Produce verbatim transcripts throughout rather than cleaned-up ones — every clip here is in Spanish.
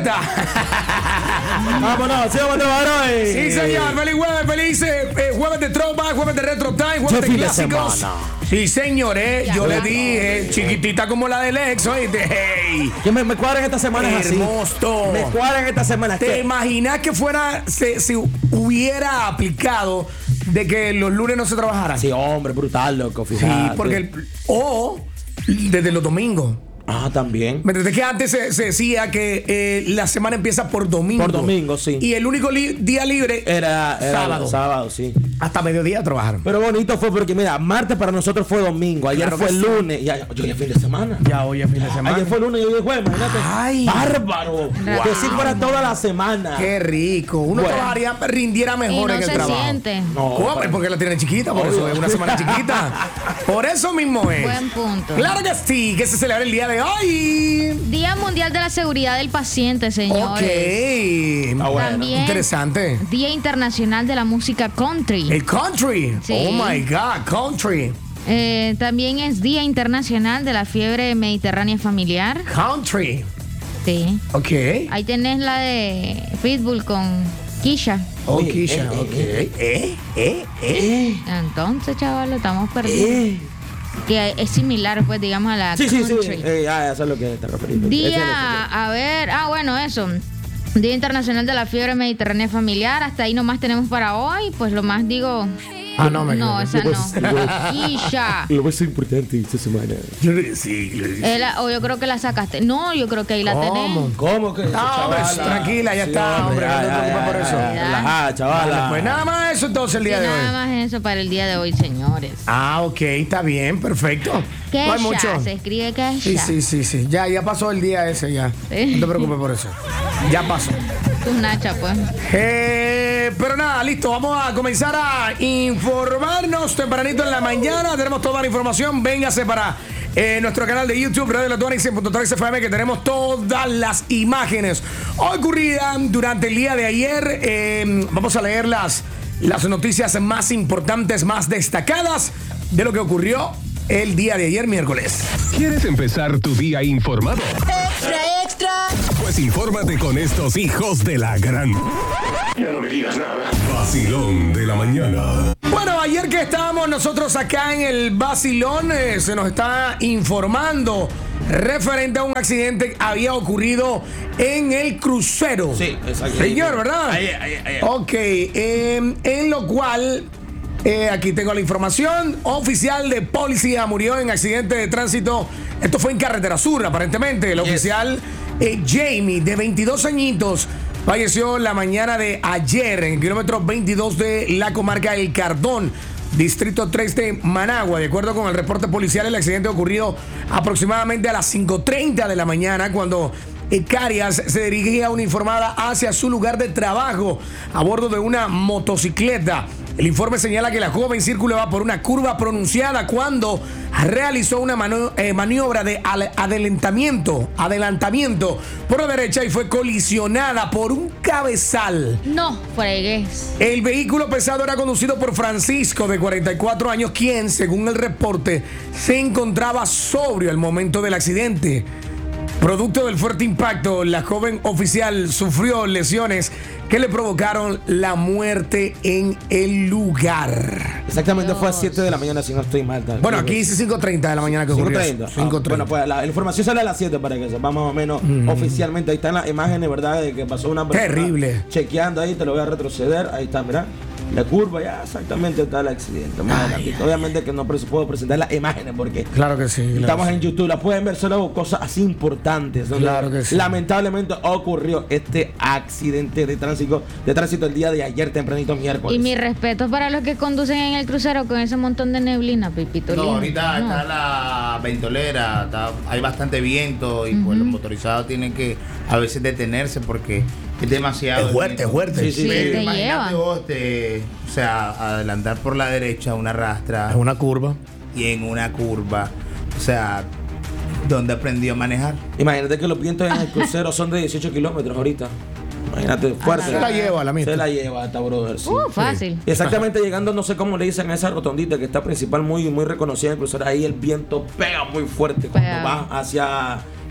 está. Vámonos, sí, vamos a trabajar hoy. Sí, señor. Feliz jueves, feliz eh, eh, jueves de Throwback, jueves de Retro Time, jueves de fin de clásicos. semana. Sí, señor, eh. Yo le dije, chiquitita como la del ex, oíste. Hey. Que me, me cuadran esta semana así. Hermoso. Me cuadran esta semana. ¿Te imaginas que fuera, se, se hubiera aplicado de que los lunes no se trabajaran? Sí, hombre, brutal, loco, Sí, fíjate. porque el, o desde los domingos. Ah, también. Desde que antes se, se decía que eh, la semana empieza por domingo. Por domingo, sí. Y el único li- día libre Era, era sábado. Sábado, sí. Hasta mediodía trabajaron. Pero bonito fue porque, mira, martes para nosotros fue domingo. Ayer Claro fue que sí. lunes. Y ayer, hoy es fin de semana. Ya hoy es fin de semana. Ayer fue lunes y hoy es jueves, imagínate. Ay. Bárbaro. Wow. Que si fuera toda la semana. Qué rico. Uno Bueno. trabajaría, rindiera Y mejor no en el se trabajo. siente. No, ¿Cómo? para- Porque la tienen chiquita, por eso es una semana chiquita. Por eso mismo es. Buen punto. Claro que sí, que se celebra el día de hoy. Día Mundial de la Seguridad del Paciente, Ok. señores. Ah, bueno. También Interesante. Día Internacional de la Música Country. El country. Sí. Oh my God, country. Eh, también es Día Internacional de la Fiebre Mediterránea Familiar. Country. Sí. Ok. Ahí tenés la de Pitbull con Kisha. Oh, Oye, Kisha, eh, ok. eh, Eh, eh, eh. Entonces, chaval, lo estamos perdiendo. Eh. Que es similar, pues, digamos, a la Sí, sí, sí. country. Eh, ah, eso es lo que te referí. Día, a ver, ah, bueno, eso. Día Internacional de la Fiebre Mediterránea Familiar. Hasta ahí nomás tenemos para hoy. Pues lo más digo. Ah, no, me No, equivoqué. esa no. Kisha. Lo más importante esta semana. Yo creo que sí, yo creo que sí. Eh, la- o yo creo que la sacaste. No, yo creo que ahí la ¿Cómo? tenés. ¿Cómo que eso, No, hombre, chavala? tranquila, ya está, hombre, no te preocupes por eso. Relajada, chavala. Pues nada más eso entonces el Sí, día de nada hoy. más eso para el día de hoy, señores. Ah, ok, está bien, perfecto. Kesha, No hay mucho. se escribe Kesha. Sí, sí, sí, sí. Ya, ya pasó el día ese ya. Sí. No te preocupes por eso. Ya pasó. Tu Nacha, pues. Eh, pero nada, listo. Vamos a comenzar a informarnos tempranito en la mañana. Tenemos toda la información. Véngase para eh, nuestro canal de YouTube, Radio La Tuana y cien punto tres F M, que tenemos todas las imágenes ocurridas durante el día de ayer. Eh, vamos a leer las, las noticias más importantes, más destacadas de lo que ocurrió el día de ayer, miércoles. ¿Quieres empezar tu día informado? Extra, extra. Pues infórmate con estos hijos de la gran. Ya no me digas nada. Vacilón de la mañana. Bueno, ayer que estábamos nosotros acá en el Vacilón, eh, se nos está informando referente a un accidente que había ocurrido en el crucero. Sí, exacto. Señor, ¿verdad? Ayer, ayer, ayer. Ok, eh, en lo cual, eh, aquí tengo la información. Oficial de policía murió en accidente de tránsito. Esto fue en Carretera Sur, aparentemente. El Yes. oficial eh, Jamie, de veintidós añitos, falleció la mañana de ayer en el kilómetro veintidós de la comarca El Cardón, distrito tres de Managua. De acuerdo con el reporte policial, el accidente ocurrió aproximadamente a las cinco treinta de la mañana, cuando Carias se dirigía uniformada hacia su lugar de trabajo a bordo de una motocicleta. El informe señala que la joven circulaba por una curva pronunciada cuando realizó una mano, eh, maniobra de al- adelantamiento, adelantamiento por la derecha y fue colisionada por un cabezal. No, fregues. El vehículo pesado era conducido por Francisco, de cuarenta y cuatro años, quien, según el reporte, se encontraba sobrio al momento del accidente. Producto del fuerte impacto, la joven oficial sufrió lesiones que le provocaron la muerte en el lugar. Exactamente, Dios. fue a siete de la mañana, si no estoy mal. tal. Bueno, aquí dice cinco treinta de la mañana que ocurrió. cinco treinta. eso. cinco Ah, treinta. bueno, pues la, la información sale a las siete para que sepamos más o menos oficialmente. Ahí están las imágenes, ¿verdad? De que pasó una persona Terrible. chequeando ahí, te lo voy a retroceder. Ahí está, mira. La curva, ya exactamente está el accidente. Más Ay, adelantito. Obviamente que no pre- puedo presentar las imágenes porque Claro que sí. claro estamos que en YouTube. La pueden ver solo cosas así importantes. donde Claro que sí. Lamentablemente ocurrió este accidente de tránsito, de tránsito el día de ayer, tempranito miércoles. Y mi respeto para los que conducen en el crucero con ese montón de neblina, Pipito. No, lindo. ahorita No. está la ventolera, está- hay bastante viento y pues los motorizados tienen que a veces detenerse porque es demasiado. Es fuerte, viento. es fuerte. Sí, sí, Sí, Pero te imagínate lleva. vos, te- o sea, adelantar por la derecha una rastra Es una curva. y en una curva, o sea, ¿dónde aprendió a manejar? Imagínate que los vientos en el crucero son de dieciocho kilómetros ahorita. Imagínate, fuerte. Se la lleva la misma. Se la lleva esta brother. sí. Uh, fácil. Y exactamente llegando, no sé cómo le dicen a esa rotondita que está principal, muy, muy reconocida en el crucero. Ahí el viento pega muy fuerte cuando Pega. va hacia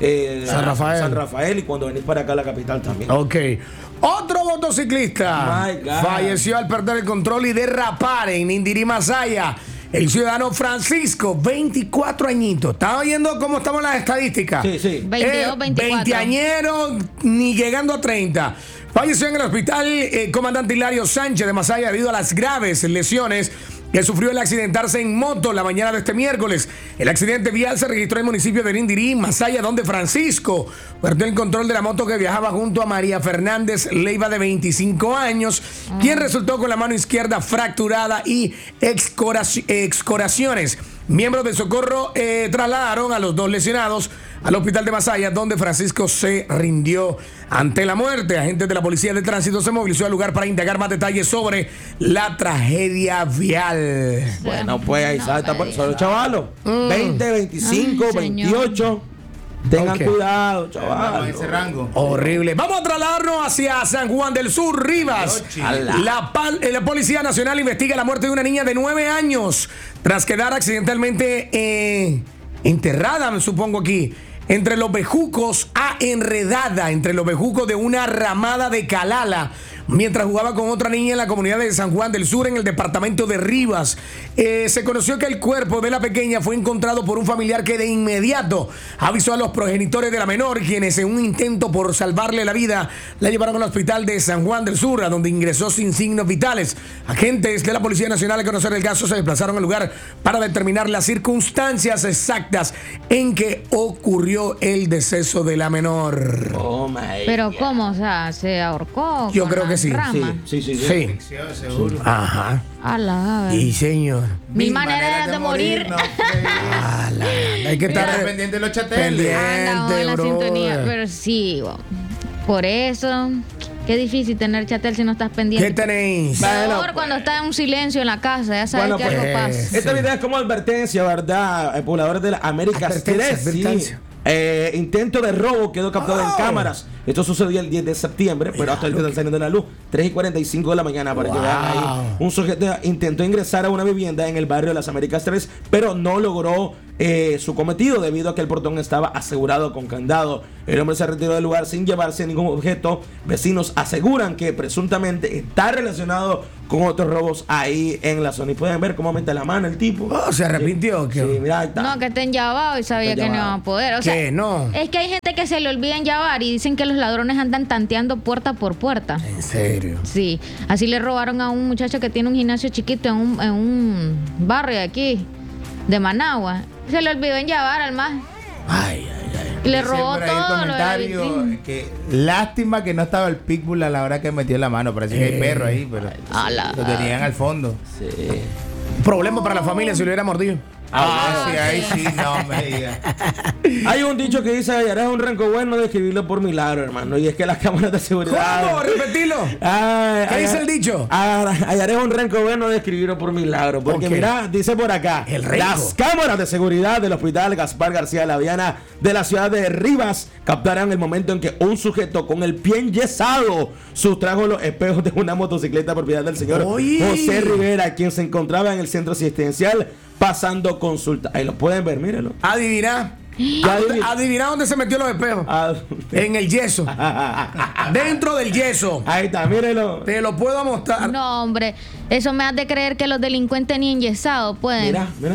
eh, San Rafael. San Rafael y cuando venís para acá a la capital también. Ok. Otro motociclista My God. falleció al perder el control y derrapar en Nindirí, Masaya. El ciudadano Francisco, veinticuatro añitos. ¿Estaba viendo cómo estamos las estadísticas? Sí, sí. veintidós, veinticuatro. Veinteañero, ni llegando a treinta. Falleció en el hospital eh, comandante Hilario Sánchez de Masaya debido a las graves lesiones que sufrió al accidentarse en moto la mañana de este miércoles. El accidente vial se registró en el municipio de Nindirí, Masaya, donde Francisco perdió el control de la moto que viajaba junto a María Fernández Leiva, de veinticinco años, uh-huh. quien resultó con la mano izquierda fracturada y excoraci- excoraciones. Miembros de socorro eh, trasladaron a los dos lesionados al hospital de Masaya, donde Francisco se rindió ante la muerte. Agentes de la Policía de Tránsito se movilizó al lugar para indagar más detalles sobre la tragedia vial. Bueno, pues ahí No, está, me son los chavalos. Mm. veinte, veinticinco, Ay, señor. veintiocho. Tengan Ok. cuidado, Vamos, chavalos. ese rango. Horrible. Vamos a trasladarnos hacia San Juan del Sur, Rivas. Ala. La, pal- eh, la Policía Nacional investiga la muerte de una niña de nueve años tras quedar accidentalmente eh, enterrada, me supongo aquí, entre los bejucos, a enredada entre los bejucos de una ramada de Calala, mientras jugaba con otra niña en la comunidad de San Juan del Sur, en el departamento de Rivas. Eh, se conoció que el cuerpo de la pequeña fue encontrado por un familiar que de inmediato avisó a los progenitores de la menor, quienes en un intento por salvarle la vida la llevaron al hospital de San Juan del Sur, a donde ingresó sin signos vitales. Agentes de la Policía Nacional, al conocer el caso, se desplazaron al lugar para determinar las circunstancias exactas en que ocurrió el deceso de la menor. Oh my Pero God. ¿cómo? O sea, ¿se ahorcó? Yo con creo que las sí. ramas? Sí, sí, sí. Sí. Sí, seguro. Ajá. A la a ver. Y señor. Mil maneras de morir. No, pues. A la- Hay que Mira, estar pendiente de los chateles. pendiente, Andamos en la brother. sintonía. Pero sí, bo. por eso, qué difícil tener chatel si no estás pendiente. ¿Qué tenéis? Peor Bueno, cuando está en un silencio en la casa, ya sabes Bueno, que pues, algo pasa. Este video es como advertencia, ¿verdad? El poblador de la América Advertencia, tres, sí. advertencia. Eh, intento de robo quedó captado Oh. en cámaras. Esto sucedió el diez de septiembre, pero hasta el día están saliendo de la luz. tres y cuarenta y cinco de la mañana para Wow. que vean ahí. Un sujeto intentó ingresar a una vivienda en el barrio de las Américas tres, pero no logró eh, su cometido debido a que el portón estaba asegurado con candado. El hombre se retiró del lugar sin llevarse ningún objeto. Vecinos aseguran que presuntamente está relacionado con otros robos ahí en la zona. Y pueden ver cómo mete la mano el tipo. Oh, se arrepintió. Sí, ¿Qué? mira, ahí está. No, que estén llavados y sabía Está que no llavado. iban a poder. O sea, ¿Qué? No. es que hay gente que se le olvidan llavar y dicen que los ladrones andan tanteando puerta por puerta. En serio. Sí, así le robaron a un muchacho que tiene un gimnasio chiquito en un, en un barrio de aquí, de Managua. Se le olvidó en llevar al más. Ay, ay, ay. Y le Dice robó por ahí el todo lo de la comentario vitrina. que lástima que no estaba el pitbull a la hora que metió la mano. Parece que hay Eh. perro ahí, pero Ala. lo tenían al fondo. Sí. Problema para la familia si lo hubiera mordido. Ah, sí, ahí sí, no me digas. Hay un dicho que dice: hallarás un ranco bueno de escribirlo por milagro, hermano. Y es que las cámaras de seguridad. ¿Cómo? Repetilo. Ay, ¿Qué ay, dice ay, el dicho? ah, hallaré un renco bueno de escribirlo por milagro. Porque Ok. mira, dice por acá: El renco. las cámaras de seguridad del hospital Gaspar García Laviana de la ciudad de Rivas captaron el momento en que un sujeto con el pie enyesado sustrajo los espejos de una motocicleta propiedad del señor Oye. José Rivera, quien se encontraba en el centro asistencial pasando consulta. Ahí lo pueden ver, mírenlo. Adivina. Ya adiviné. Adivina dónde se metió los espejos. Ah, En el yeso. Dentro del yeso. ahí está, mírenlo. Te lo puedo mostrar. No, hombre, eso me hace creer que los delincuentes ni enyesado pueden. Mira, mira.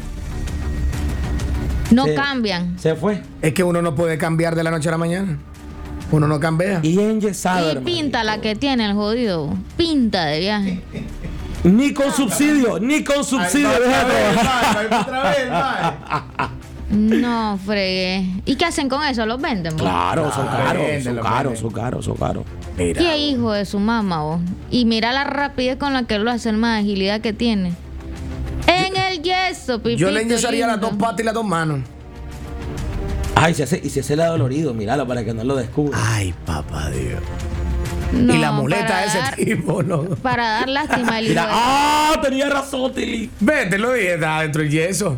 no Se- cambian. Se fue. Es que uno no puede cambiar de la noche a la mañana. Uno no cambia. Y enyesado, Y hermano. pinta la que tiene el jodido. Pinta de viaje. Ni con subsidio, ni con subsidio. Ahí va deja otra de vez, trabajar. mae, ahí va otra vez, mae. No, fregué. ¿Y qué hacen con eso? ¿Los venden? vos? Claro, son Ah, caros, venden, son lo caros, venden. son caros, son caros. Mira. Qué hijo de su mamá, vos. Y mira la rapidez con la que lo hacen, más agilidad que tiene. En el yeso, pipito. Yo le enyesaría las lindo. dos patas y las dos manos. Ay, si hace, y si hace la dolorido, míralo para que no lo descubra. Ay, papá Dios. No, y la muleta para de ese dar- tipo, ¿no? Para dar lástima al hijo Mira, de- ah, tenía razón, Tili. Ve, te lo dije, está dentro del yeso.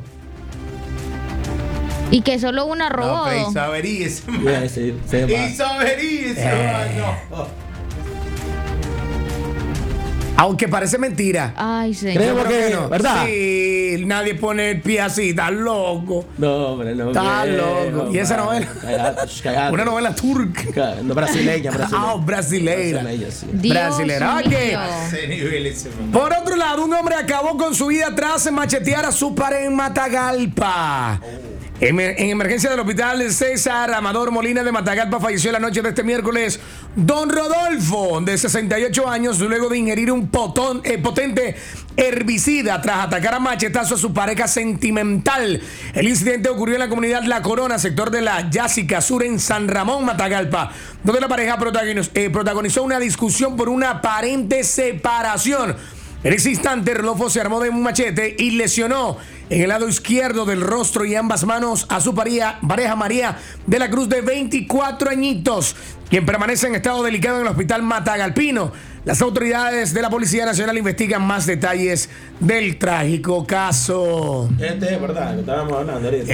Y que solo una No, robó. pero hizo avería ese Iba a mae. decir, se va. Hizo avería ese Eh. mae, no. Aunque parece mentira. Ay, señor. Creo Creo que que no. ¿verdad? Sí, nadie pone el pie así, está loco. No, hombre, no. Está creo, loco. ¿Y esa man. novela? Cállate, cállate. Una novela turca. No, brasileña, brasileña. Ah, brasileira. Brasileña, sí. Dios Brasilera. mío. Oye. Ese nivel ese, man. Por otro lado, un hombre acabó con su vida tras machetear a su pareja en Matagalpa. En, en emergencia del hospital César Amador Molina de Matagalpa falleció la noche de este miércoles don Rodolfo, de sesenta y ocho años, luego de ingerir un potón, eh, potente herbicida tras atacar a machetazo a su pareja sentimental. El incidente ocurrió en la comunidad La Corona, sector de la Yásica Sur, en San Ramón, Matagalpa, donde la pareja protagonizó, eh, protagonizó una discusión por una aparente separación. En ese instante, Rodolfo se armó de un machete y lesionó en el lado izquierdo del rostro y ambas manos a su pareja, pareja María de la Cruz, de veinticuatro añitos, quien permanece en estado delicado en el hospital matagalpino. Las autoridades de la Policía Nacional investigan más detalles del trágico caso. Este es verdad, que estábamos hablando ahorita.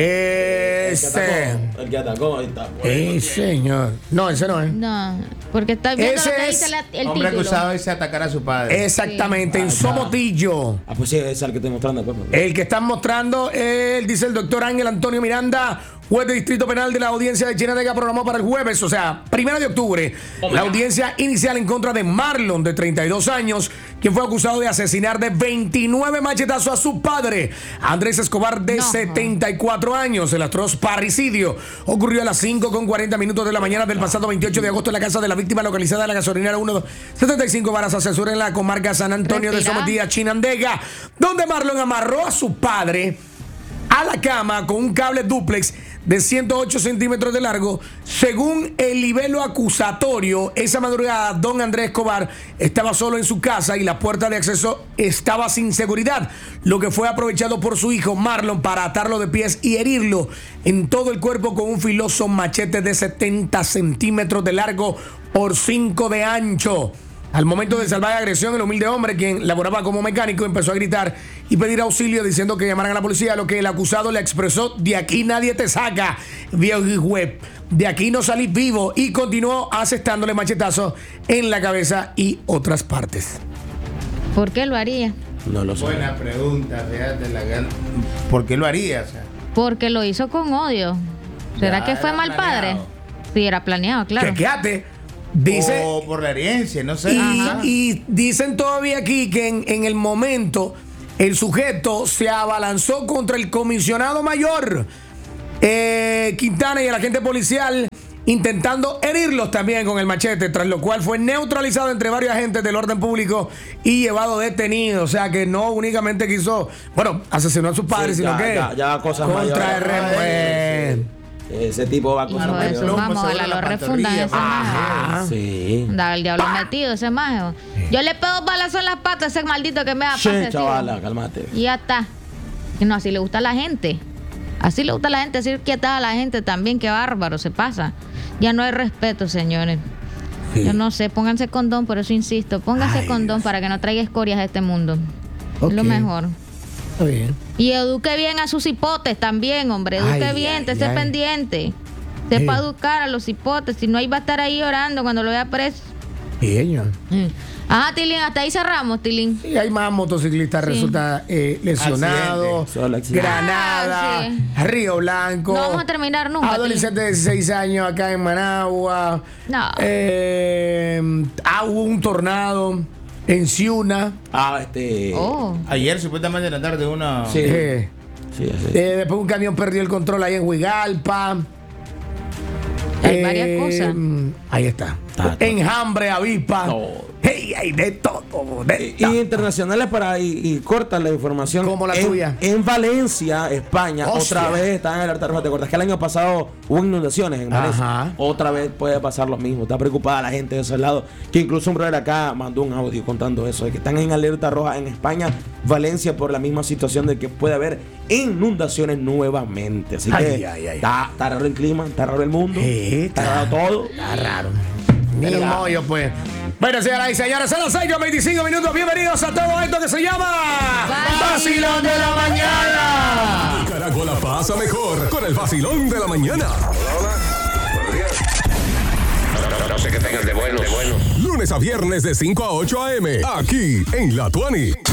Ese. El que atacó, ahí está. Eh, señor. No, ese no es. No, porque está viendo Ese lo que es dice la- el Hombre título. acusado de irse a atacar a su padre. Exactamente, en Ah, Somotillo. Ah, pues sí, ese es el que estoy mostrando. Pues, El que están mostrando, él, dice el doctor Ángel Antonio Miranda, juez de distrito penal de la audiencia de Chinandega, programó para el jueves, o sea, primero de octubre, la audiencia inicial en contra de Marlon, de treinta y dos años, quien fue acusado de asesinar de veintinueve machetazos a su padre, Andrés Escobar, de No. setenta y cuatro años. El atroz parricidio ocurrió a las cinco con cuarenta minutos de la mañana del pasado veintiocho de agosto en la casa de la víctima, localizada en la gasolinera uno setenta y cinco Varas Sur, en la comarca San Antonio de Respira. Somotillo, Chinandega, donde Marlon amarró a su padre a la cama con un cable dúplex de ciento ocho centímetros de largo. Según el libelo acusatorio, esa madrugada don Andrés Escobar estaba solo en su casa y la puerta de acceso estaba sin seguridad, lo que fue aprovechado por su hijo Marlon para atarlo de pies y herirlo en todo el cuerpo con un filoso machete de setenta centímetros de largo por cinco de ancho. Al momento de salvaje agresión, el humilde hombre, quien laboraba como mecánico, empezó a gritar y pedir auxilio, diciendo que llamaran a la policía, a lo que el acusado le expresó: de aquí nadie te saca, viejo web, de aquí no salís vivo, y continuó asestándole machetazos en la cabeza y otras partes. ¿Por qué lo haría? No lo sé. Buena pregunta, fíjate la gan- ¿Por qué lo haría? O sea, Porque lo hizo con odio. ¿Será Ya que fue era mal planeado. padre? Sí, era planeado, claro. Que quédate, dice. o por la herencia, no sé. Y, Ajá. y dicen todavía aquí que en, en el momento el sujeto se abalanzó contra el comisionado mayor eh, Quintana y el agente policial, intentando herirlos también con el machete, tras lo cual fue neutralizado entre varios agentes del orden público y llevado detenido. O sea que no únicamente quiso, bueno, asesinó a sus padres, Sí, sino ya, que ya, ya cosas contra el mayores. remo- Ese tipo va a Hijo cosas de su mayores. mamá, Pues, ojalá seguro lo la refundan pantorrilla, ese pues. maje. Ajá. Sí. Andaba el diablo metido ese maje. Yo le pego balazo en las patas a ese maldito que me da Che, pase así. chavala, cálmate. Y ya está. Y no, así le gusta a la gente. Así le gusta a la gente, así quieta a la gente también, qué bárbaro, se pasa. Ya no hay respeto, señores. Sí. Yo no sé, pónganse condón, por eso insisto, pónganse Ay, condón Dios. para que no traiga escorias a este mundo. Ok. Es lo mejor. Está bien. Y eduque bien a sus hipotes también, hombre. Eduque Ay, bien, ay, te esté ay. pendiente. Sepa Sí. educar a los hipotes. Si no, ahí va a estar ahí llorando cuando lo vea preso. Bien, señor. Mm. Ajá, Tilín, hasta ahí cerramos, Tilín. Y hay más motociclistas, Sí. resulta eh, lesionados. Accidente. Solo accidente. Granada, Ah, sí. Río Blanco. No vamos a terminar nunca, Adolescente de dieciséis años acá en Managua. No. Eh, ah, hubo un tornado en Ciuna. Ah, este. Oh. Ayer supuestamente en la tarde una... Sí. Eh, Sí, sí. eh, después un camión perdió el control ahí en Huigalpa. Hay varias cosas. Ahí está. Ah, está. Enjambre, avispa. No. Hey, hay de todo. De Y internacionales para y, y corta la información. Como la en, tuya. En Valencia, España, Hostia. otra vez están en alerta roja. ¿Te acuerdas que el año pasado hubo inundaciones en Valencia? Ajá. Otra vez puede pasar lo mismo. Está preocupada la gente de esos lados. Que incluso un brother acá mandó un audio contando eso, de que están en alerta roja en España, Valencia, por la misma situación de que puede haber inundaciones nuevamente. Así Ay, que ay, ay. Está, está raro el clima, está raro el mundo, Sí, está está- raro todo. Está raro. Ni un mollo, pues. Bueno, señoras y señores, son las seis con veinticinco minutos. Bienvenidos a todo esto que se llama Vacilón de la Mañana. Nicaragua la pasa mejor con el vacilón de la mañana. No sé qué tengan de bueno. De bueno. Lunes a viernes de cinco a ocho a eme. Aquí en La Tuani.